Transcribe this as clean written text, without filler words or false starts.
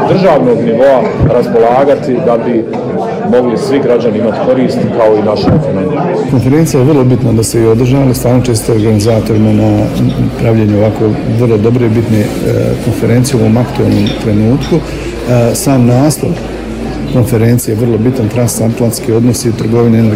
državnog nivoa raspolagati da bi mogli svi građani imati korist kao i naša ekonomija. Konferencija je vrlo bitna da se i održava, ali stvarno često organizatorima na pravljenju ovako vrlo dobre i bitne konferencije u ovom aktualnom trenutku. Sam naslov konferencije je vrlo bitan, transatlantski odnosi, trgovine,